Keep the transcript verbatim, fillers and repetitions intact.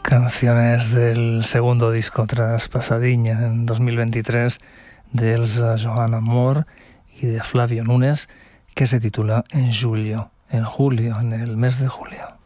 Canciones del segundo disco tras Pasadiña en dos mil veintitrés de Elsa Johanna Moore y de Flavio Núñez, que se titula En Julio, en julio, en el mes de julio.